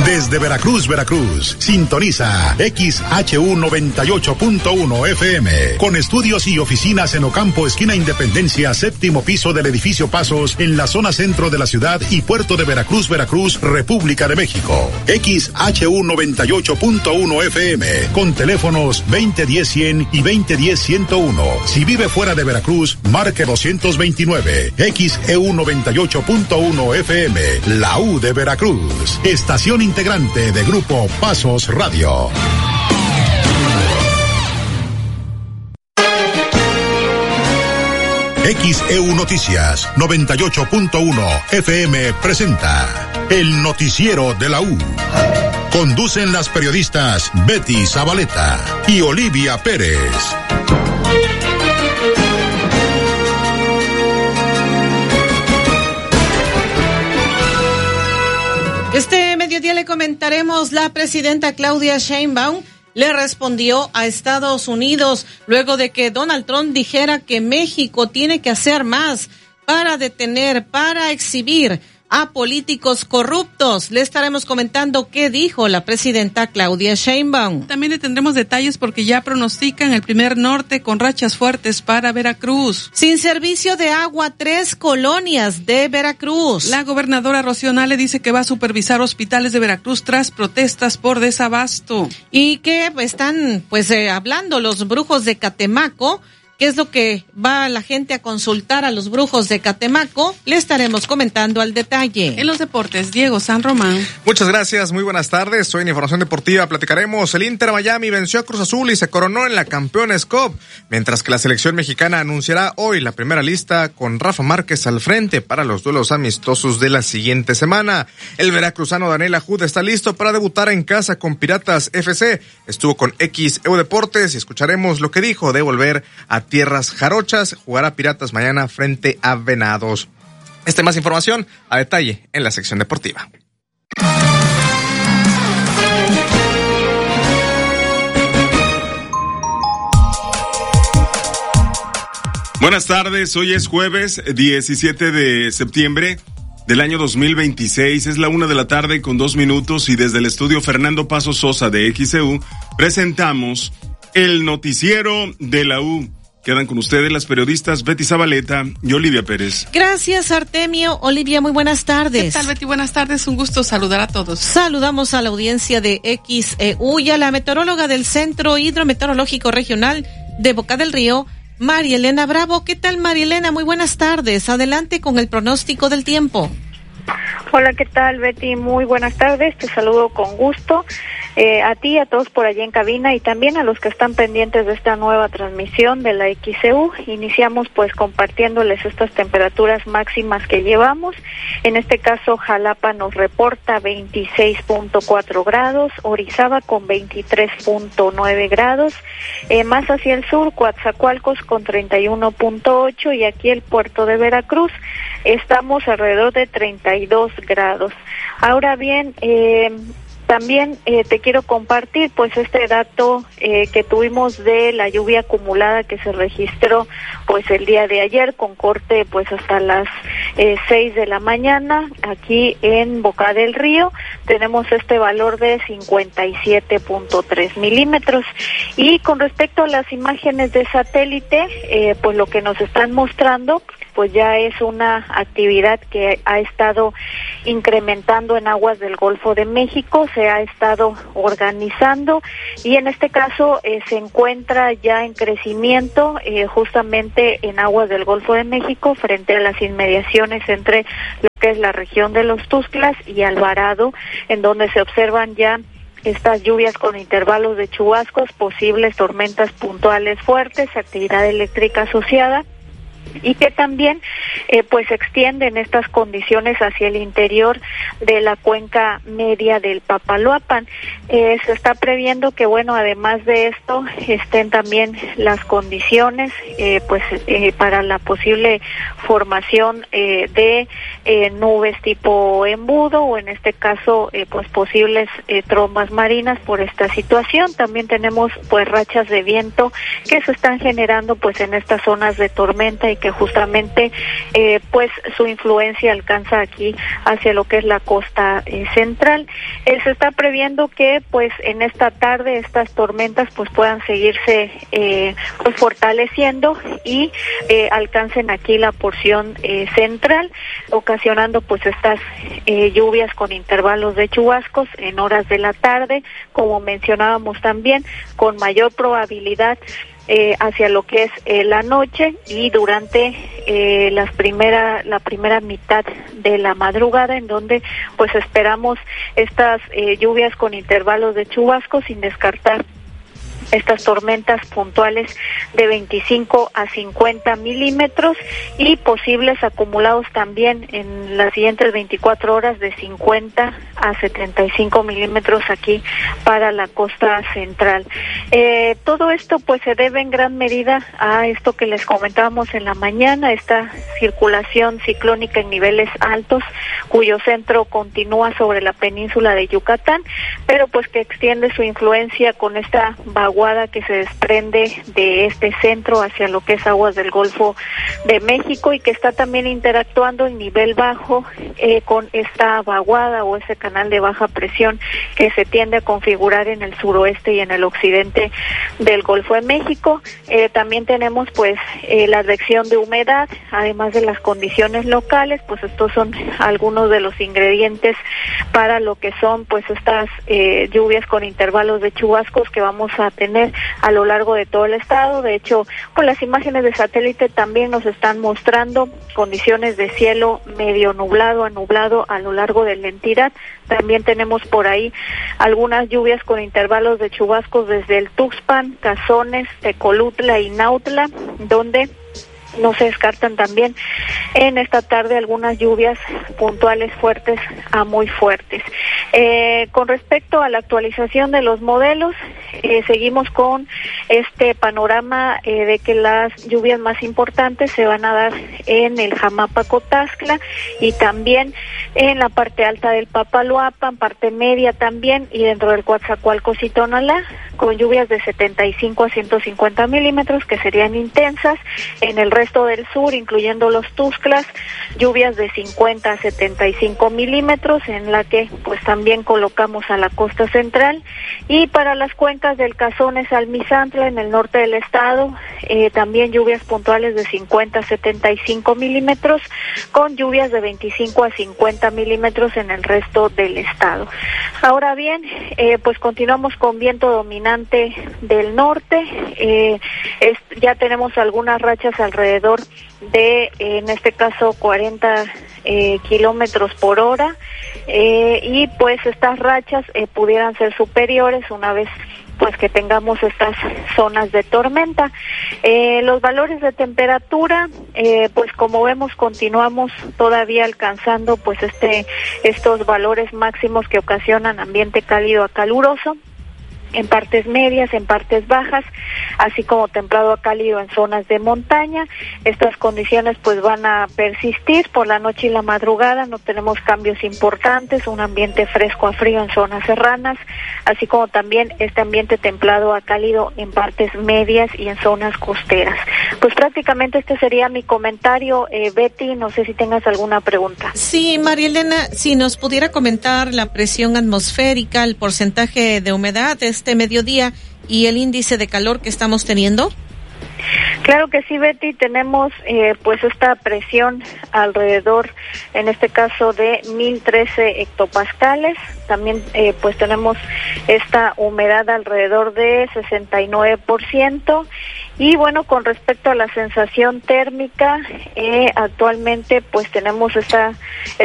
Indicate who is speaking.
Speaker 1: Desde Veracruz, Veracruz, sintoniza XHU 98.1 FM, con estudios y oficinas en Ocampo, esquina Independencia, séptimo piso del edificio Pasos, en la zona centro de la ciudad y puerto de Veracruz, Veracruz, República de México. XHU 98.1 FM, con teléfonos 2010-100 y 2010-101. Si vive fuera de Veracruz, marque 229. XEU 98.1 FM, la U de Veracruz. Estación integrante de Grupo Pasos Radio. XEU Noticias 98.1 FM presenta el noticiero de la U. Conducen las periodistas Betty Zabaleta y Olivia Pérez.
Speaker 2: Este mediodía le comentaremos, la presidenta Claudia Sheinbaum le respondió a Estados Unidos luego de que Donald Trump dijera que México tiene que hacer más para detener, para exhibir a políticos corruptos. Le estaremos comentando qué dijo la presidenta Claudia Sheinbaum.
Speaker 3: También le tendremos detalles porque ya pronostican el primer norte con rachas fuertes para Veracruz.
Speaker 2: Sin servicio de agua, 3 colonias de Veracruz.
Speaker 3: La gobernadora Rocío Nale dice que va a supervisar hospitales de Veracruz tras protestas por desabasto.
Speaker 2: Y que están hablando los brujos de Catemaco. ¿Qué es lo que va la gente a consultar a los brujos de Catemaco? Le estaremos comentando al detalle.
Speaker 3: En los deportes, Diego San Román.
Speaker 4: Muchas gracias, muy buenas tardes. Hoy en Información Deportiva platicaremos. El Inter Miami venció a Cruz Azul y se coronó en la Campeones Cup, mientras que la selección mexicana anunciará hoy la primera lista con Rafa Márquez al frente para los duelos amistosos de la siguiente semana. El veracruzano Daniel Ajud está listo para debutar en casa con Piratas FC. Estuvo con XEU Deportes y escucharemos lo que dijo de volver a tierras jarochas. Jugará Piratas mañana frente a Venados. Más información a detalle en la sección deportiva.
Speaker 5: Buenas tardes, hoy es jueves 17 de septiembre del año 2026, es la 1:02 p.m. y desde el estudio Fernando Paso Sosa de XEU presentamos el noticiero de la U. Quedan con ustedes las periodistas Betty Zabaleta y Olivia Pérez.
Speaker 2: Gracias, Artemio. Olivia, muy buenas tardes.
Speaker 3: ¿Qué tal, Betty? Buenas tardes, un gusto saludar a todos.
Speaker 2: Saludamos a la audiencia de XEU y a la meteoróloga del Centro Hidrometeorológico Regional de Boca del Río, María Elena Bravo. ¿Qué tal, María Elena? Muy buenas tardes. Adelante con el pronóstico del tiempo.
Speaker 6: Hola, ¿qué tal, Betty? Muy buenas tardes, te saludo con gusto. A ti, a todos por allí en cabina y también a los que están pendientes de esta nueva transmisión de la XEU. Iniciamos compartiéndoles estas temperaturas máximas que llevamos. En este caso, Jalapa nos reporta 26.4 grados, Orizaba con 23.9 grados, más hacia el sur, Coatzacoalcos con 31.8 y aquí el puerto de Veracruz estamos alrededor de 32 grados. Ahora bien, también te quiero compartir este dato que tuvimos de la lluvia acumulada que se registró el día de ayer con corte hasta las 6 de la mañana aquí en Boca del Río. Tenemos este valor de 57.3 milímetros y con respecto a las imágenes de satélite, lo que nos están mostrando ya es una actividad que ha estado incrementando en aguas del Golfo de México, se ha estado organizando y en este caso se encuentra ya en crecimiento justamente en aguas del Golfo de México frente a las inmediaciones entre lo que es la región de los Tuxtlas y Alvarado, en donde se observan ya estas lluvias con intervalos de chubascos, posibles tormentas puntuales fuertes, actividad eléctrica asociada, y que también se extienden estas condiciones hacia el interior de la cuenca media del Papaloapan. Se está previendo que además de esto estén también las condiciones para la posible formación de nubes tipo embudo o en este caso posibles trombas marinas por esta situación. También tenemos rachas de viento que se están generando en estas zonas de tormenta y que justamente pues su influencia alcanza aquí hacia lo que es la costa central. Se está previendo que pues en esta tarde estas tormentas pues puedan seguirse pues fortaleciendo y alcancen aquí la porción central, ocasionando pues estas lluvias con intervalos de chubascos en horas de la tarde, como mencionábamos también, con mayor probabilidad hacia lo que es la noche y durante la primera mitad de la madrugada, en donde pues esperamos estas lluvias con intervalos de chubascos, sin descartar estas tormentas puntuales de 25 a 50 milímetros y posibles acumulados también en las siguientes 24 horas de 50 a 75 milímetros aquí para la costa central. Todo esto pues se debe en gran medida a esto que les comentábamos en la mañana, esta circulación ciclónica en niveles altos cuyo centro continúa sobre la península de Yucatán, pero pues que extiende su influencia con esta vaguada que se desprende de este centro hacia lo que es aguas del Golfo de México y que está también interactuando en nivel bajo con esta vaguada o ese canal de baja presión que se tiende a configurar en el suroeste y en el occidente del Golfo de México. También tenemos pues la advección de humedad, además de las condiciones locales, pues estos son algunos de los ingredientes para lo que son pues estas lluvias con intervalos de chubascos que vamos a tener a lo largo de todo el estado. De hecho, pues las imágenes de satélite también nos están mostrando condiciones de cielo medio nublado a nublado a lo largo de la entidad. También tenemos por ahí algunas lluvias con intervalos de chubascos desde el Tuxpan, Cazones, Tecolutla y Nautla, donde no se descartan también en esta tarde algunas lluvias puntuales fuertes a muy fuertes. Con respecto a la actualización de los modelos, seguimos con este panorama de que las lluvias más importantes se van a dar en el Jamapa-Cotaxtla y también en la parte alta del Papaloapan, parte media también, y dentro del Coatzacoalcos y Tonalá, con lluvias de 75 a 150 milímetros que serían intensas. En el resto del sur, incluyendo los Tuxtlas, lluvias de 50 a 75 milímetros, en la que pues también colocamos a la costa central. Y para las cuencas del Cazones al Misantla, en el norte del estado, también lluvias puntuales de 50 a 75 milímetros, con lluvias de 25 a 50 milímetros en el resto del estado. Ahora bien, pues continuamos con viento dominante del norte. Ya tenemos algunas rachas alrededor de, en este caso, 40 kilómetros por hora, y pues estas rachas pudieran ser superiores una vez pues que tengamos estas zonas de tormenta. Los valores de temperatura, pues como vemos, continuamos todavía alcanzando pues estos valores máximos que ocasionan ambiente cálido a caluroso en partes medias, en partes bajas, así como templado a cálido en zonas de montaña. Estas condiciones pues van a persistir por la noche y la madrugada. No tenemos cambios importantes, un ambiente fresco a frío en zonas serranas, así como también este ambiente templado a cálido en partes medias y en zonas costeras. Pues prácticamente este sería mi comentario. Betty, no sé si tengas alguna pregunta.
Speaker 2: Sí, María Elena, si nos pudiera comentar la presión atmosférica, el porcentaje de humedad este mediodía y el índice de calor que estamos teniendo.
Speaker 6: Claro que sí, Betty, tenemos pues esta presión alrededor, en este caso, de 1013 hectopascales. También pues tenemos esta humedad alrededor de 69%. Y bueno, con respecto a la sensación térmica, actualmente pues tenemos esta